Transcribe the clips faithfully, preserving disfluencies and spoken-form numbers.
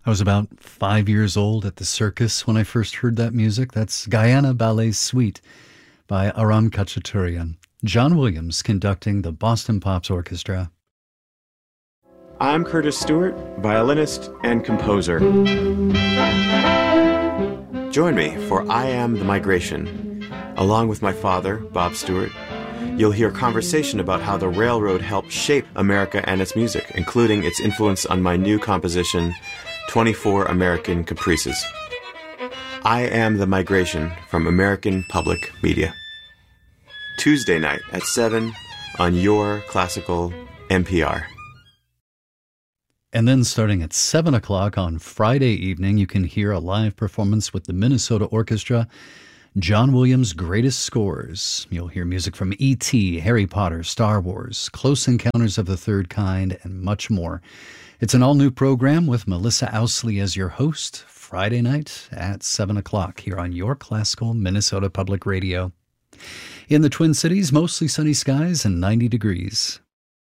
I was about five years old at the circus when I first heard that music. That's Guyana Ballet Suite by Aram Khachaturian. John Williams conducting the Boston Pops Orchestra. I'm Curtis Stewart, violinist and composer. Join me for I Am the Migration. Along with my father, Bob Stewart, you'll hear conversation about how the railroad helped shape America and its music, including its influence on my new composition, twenty-four American Caprices. I Am the Migration from American Public Media. Tuesday night at seven on your classical N P R. And then starting at seven o'clock on Friday evening, you can hear a live performance with the Minnesota Orchestra, John Williams' Greatest Scores. You'll hear music from E T, Harry Potter, Star Wars, Close Encounters of the Third Kind, and much more. It's an all-new program with Melissa Ousley as your host, Friday night at seven o'clock here on your classical Minnesota Public Radio. In the Twin Cities, mostly sunny skies and ninety degrees.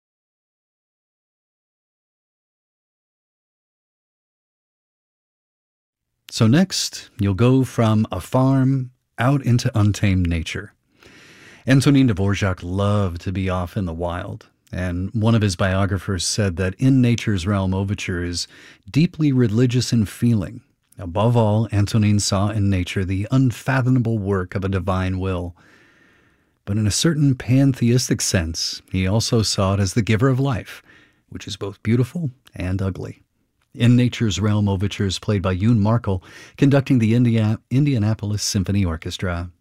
So next, you'll go from a farm out into untamed nature. Antonin Dvorak loved to be off in the wild, and one of his biographers said that In Nature's Realm Overture is deeply religious in feeling. Above all, Antonin saw in nature the unfathomable work of a divine will. But in a certain pantheistic sense, he also saw it as the giver of life, which is both beautiful and ugly. In Nature's Realm Overture is played by Yoon Markel, conducting the India- Indianapolis Symphony Orchestra.